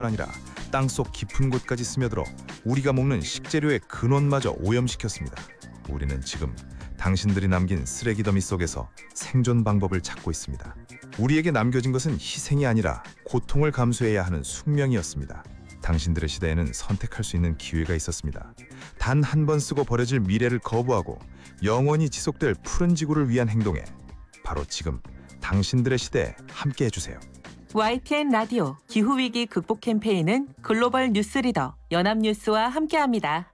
아니라 땅속 깊은 곳까지 스며들어 우리가 먹는 식재료의 근원마저 오염시켰습니다. 우리는 지금 당신들이 남긴 쓰레기 더미 속에서 생존 방법을 찾고 있습니다. 우리에게 남겨진 것은 희생이 아니라 고통을 감수해야 하는 숙명이었습니다. 당신들의 시대에는 선택할 수 있는 기회가 있었습니다. 단 한 번 쓰고 버려질 미래를 거부하고 영원히 지속될 푸른 지구를 위한 행동에 바로 지금 당신들의 시대에 함께 해주세요. YTN 라디오 기후위기 극복 캠페인은 글로벌 뉴스리더 연합뉴스와 함께합니다.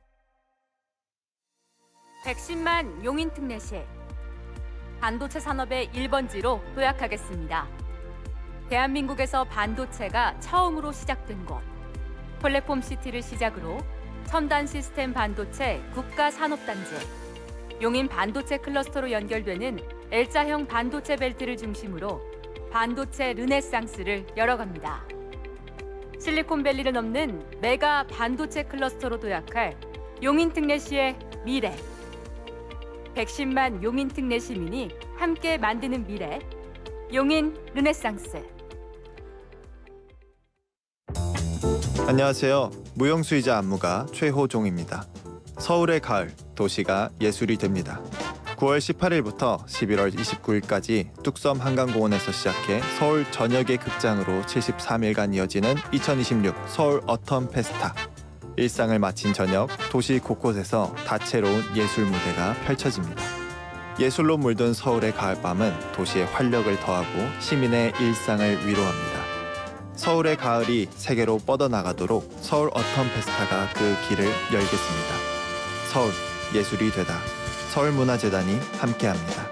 110만 용인특례시 반도체 산업의 1번지로 도약하겠습니다. 대한민국에서 반도체가 처음으로 시작된 곳, 플랫폼시티를 시작으로 첨단 시스템 반도체 국가산업단지, 용인 반도체 클러스터로 연결되는 L자형 반도체 벨트를 중심으로 반도체 르네상스를 열어갑니다. 실리콘밸리를 넘는 메가 반도체 클러스터로 도약할 용인특례시의 미래. 110만 용인특례 시민이 함께 만드는 미래. 용인 르네상스. 안녕하세요. 무용수이자 안무가 최호종입니다. 서울의 가을, 도시가 예술이 됩니다. 9월 18일부터 11월 29일까지 뚝섬 한강공원에서 시작해 서울 전역의 극장으로 73일간 이어지는 2026 서울 어텀 페스타. 일상을 마친 저녁, 도시 곳곳에서 다채로운 예술 무대가 펼쳐집니다. 예술로 물든 서울의 가을밤은 도시의 활력을 더하고 시민의 일상을 위로합니다. 서울의 가을이 세계로 뻗어나가도록 서울 어텀 페스타가 그 길을 열겠습니다. 서울, 예술이 되다. 서울문화재단이 함께합니다.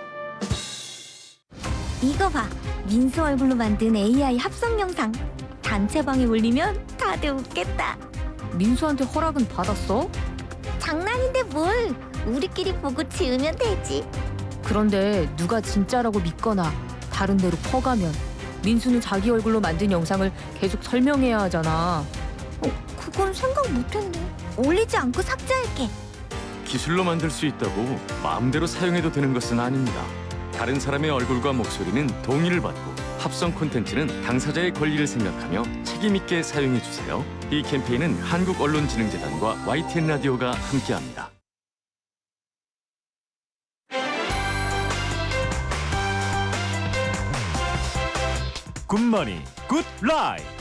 이거 봐, 민수 얼굴로 만든 AI 합성 영상. 단체방에 올리면 다들 웃겠다. 민수한테 허락은 받았어? 장난인데 뭘, 우리끼리 보고 지으면 되지. 그런데 누가 진짜라고 믿거나 다른 데로 퍼가면 민수는 자기 얼굴로 만든 영상을 계속 설명해야 하잖아. 그건 생각 못했네. 올리지 않고 삭제할게. 기술로 만들 수 있다고 마음대로 사용해도 되는 것은 아닙니다. 다른 사람의 얼굴과 목소리는 동의를 받고 합성 콘텐츠는 당사자의 권리를 생각하며 책임 있게 사용해 주세요. 이 캠페인은 한국언론진흥재단과 YTN 라디오가 함께합니다. 굿모닝 굿라이프.